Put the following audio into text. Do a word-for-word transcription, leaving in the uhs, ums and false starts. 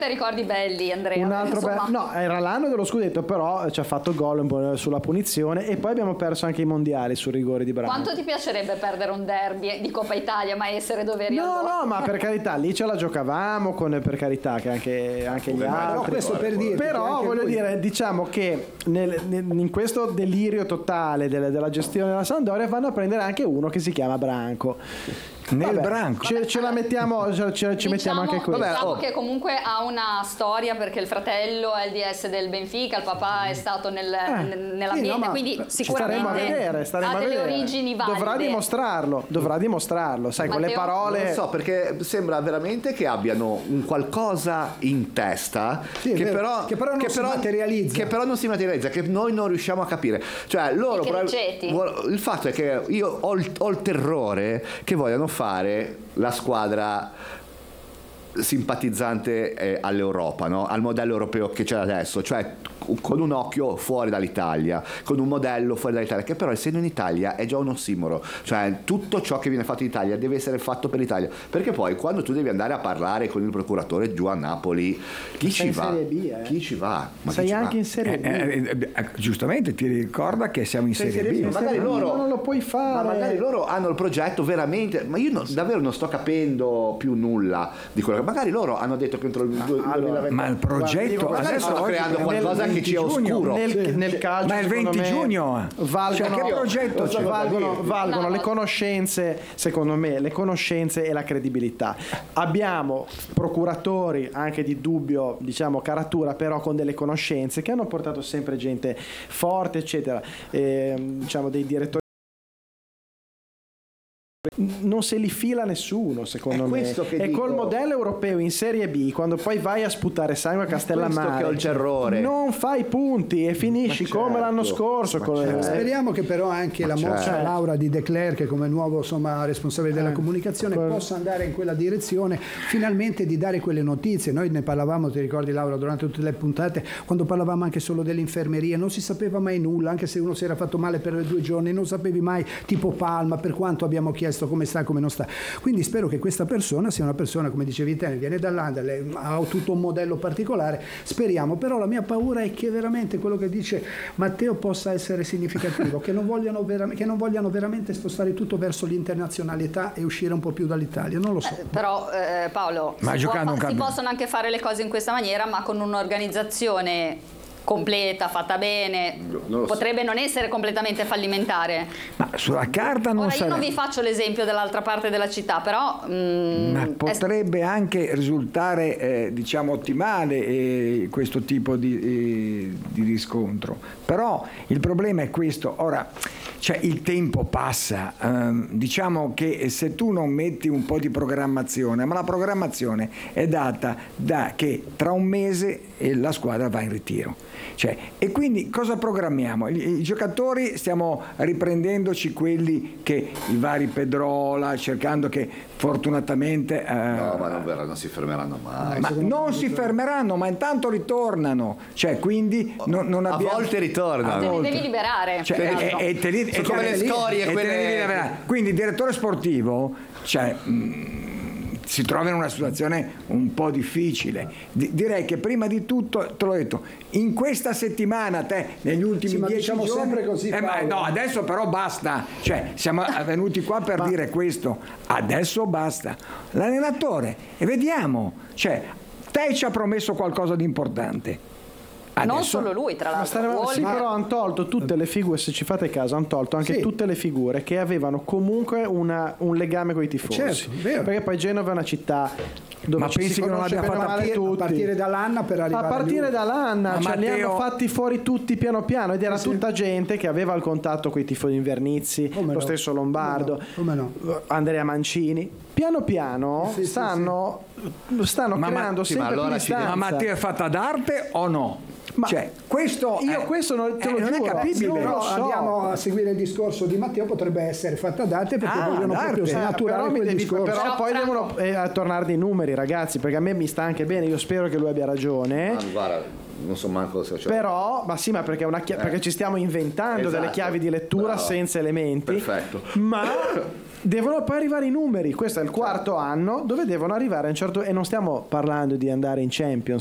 Ricordi belli, Andrea. Un altro be- no, era l'anno dello scudetto, però ci ha fatto gol sulla punizione e poi abbiamo perso anche i mondiali sul rigore di Branco. Quanto ti piacerebbe perdere un derby di Coppa Italia, ma essere doveri No, al no, ma per carità, lì ce la giocavamo con, per carità, che anche, anche gli altri. Però questo per dire, però voglio lui... dire, diciamo che nel, nel, in questo delirio totale delle, della gestione della Sampdoria vanno a prendere anche uno che si chiama Branco. Nel Vabbè, branco ce, ce la mettiamo, ce, ci diciamo, mettiamo anche qui. Diciamo oh. che comunque ha una storia, perché il fratello è il D S del Benfica, il papà è stato nel, eh, nell'ambiente, sì, no, quindi sicuramente staremo a vedere, staremo ha a delle vedere. origini valide. Dovrà dimostrarlo, dovrà dimostrarlo, sai, Matteo? con le parole. Non lo so, perché sembra veramente che abbiano un qualcosa in testa sì, che, vero, però, che però non che si però, materializza. Che però non si materializza, che noi non riusciamo a capire. Cioè, loro prob- il fatto è che io ho il, ho il terrore che vogliano fare la squadra simpatizzante eh, all'Europa, no? Al modello europeo che c'è adesso, cioè con un occhio fuori dall'Italia, con un modello fuori dall'Italia, che però essendo in Italia è già un ossimoro, cioè tutto ciò che viene fatto in Italia deve essere fatto per l'Italia, perché poi quando tu devi andare a parlare con il procuratore giù a Napoli, chi sei ci va? Serie B, eh? Chi ci va? Ma sei chi anche va? in Serie B. eh, eh, eh, giustamente ti ricorda che siamo in Sei Serie B, B, magari loro non lo puoi fare, ma magari loro hanno il progetto veramente, ma io no, davvero non sto capendo più nulla di quello che magari loro hanno detto che entro il duemilaventi ma il progetto guarda, adesso stanno creando qualcosa che ci è oscuro. Nel, sì. nel calcio, ma il venti giugno valgono, cioè, che progetto cioè, valgono, valgono no. le conoscenze, secondo me le conoscenze e la credibilità. Abbiamo procuratori anche di dubbio, diciamo, caratura, però con delle conoscenze, che hanno portato sempre gente forte, eccetera, e, diciamo dei direttori. Non se li fila nessuno, secondo è me. Questo che e dico. col modello europeo in Serie B, quando poi vai a sputare sangue a Castellammare, che ho il terrore. non fai punti e finisci certo, come l'anno scorso. Con certo. le... Speriamo che però anche Ma la mossa certo. Laura di De Clercq, come nuovo insomma, responsabile della Eh, comunicazione, quello. possa andare in quella direzione, finalmente di dare quelle notizie. Noi ne parlavamo, ti ricordi Laura, durante tutte le puntate, quando parlavamo anche solo dell'infermeria, non si sapeva mai nulla, anche se uno si era fatto male per due giorni, non sapevi mai, tipo Palma, per quanto abbiamo chiesto come sta, come non sta. Quindi spero che questa persona sia una persona, come dicevi te, viene dall'Andale, ha tutto un modello particolare, speriamo. Però la mia paura è che veramente quello che dice Matteo possa essere significativo, che non vogliano, vera- che non vogliano veramente spostare tutto verso l'internazionalità e uscire un po' più dall'italia, non lo so. Eh, però eh, Paolo, Ma si, può giocando fa- un si campionato. possono anche fare le cose in questa maniera, ma con un'organizzazione completa, fatta bene, non potrebbe so. non essere completamente fallimentare. ma sulla carta non Ora io sarebbe, non vi faccio l'esempio dell'altra parte della città, però mm, ma è- potrebbe anche risultare eh, diciamo ottimale eh, questo tipo di, eh, di riscontro. Però il problema è questo, ora cioè il tempo passa, ehm, diciamo che se tu non metti un po' di programmazione, ma la programmazione è data da che tra un mese eh, la squadra va in ritiro, cioè, e quindi cosa programmiamo? I, i giocatori stiamo riprendendoci quelli che i vari Pedrola, cercando che fortunatamente eh, No, ma non verranno, non si fermeranno mai. ma non si fermeranno, ma intanto ritornano, cioè quindi non, non A abbiamo... volte ritornano. A te li volte. devi liberare. Cioè, più che e- altro. e te li- Sono e come te le li- storie, e te quelle- li devi liberare. Quindi il direttore sportivo, cioè, mh, si trova in una situazione un po' difficile. Di- direi che prima di tutto, te l'ho detto, in questa settimana te, negli ultimi Sì, ma dieci diciamo giorni... sempre così, eh, ma Paolo. no, adesso però basta. Cioè, siamo venuti qua per dire questo. Adesso basta. L'allenatore, e vediamo. Cioè, te ci ha promesso qualcosa di importante. Non Adesso- solo lui, tra Ma l'altro. staremo- sì, Oltre- però hanno tolto tutte le figure, se ci fate caso, hanno tolto anche Sì. tutte le figure che avevano comunque una- un legame con i tifosi. Certo, vero. Perché poi Genova è una città dove Ma ci pensi si che non conosce l'abbia bene o fatta male a tutti. partire dall'Anna per arrivare A partire a dall'Anna, Ma cioè, li Matteo- hanno fatti fuori tutti piano piano ed era tutta gente che aveva il contatto con i tifosi Invernizzi, Come lo no? stesso Lombardo, Come no? Andrea Mancini. Piano piano Sì, sì, stanno, stanno Ma- ma- creando sì, ma sempre allora più ci- distanza. Ma Matteo è fatta d'arte o no? Ma cioè, questo io è- questo non, te eh, lo non è giuro, capibile. non Però lo so. andiamo a seguire il discorso di Matteo, potrebbe essere fatta date perché Ah, vogliono d'arte. proprio Eh, snaturare però, mi quel devi- discorso. però Però, poi Franco- devono eh, a tornare dei numeri, ragazzi, perché a me mi sta anche bene, io spero che lui abbia ragione. Ma guarda, non so manco se c'è. Però, ma sì, ma perché, è una chia- perché ci stiamo inventando Esatto. delle chiavi di lettura Bravo. senza elementi. Perfetto. Ma devono poi arrivare i numeri. Questo è il quarto anno dove devono arrivare a un certo, e non stiamo parlando di andare in Champions,